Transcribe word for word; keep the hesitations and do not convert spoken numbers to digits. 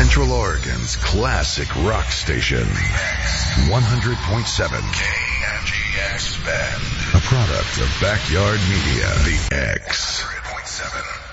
Central Oregon's classic rock station. one hundred point seven K M G X Bend. A product of Backyard Media. The X. one hundred point seven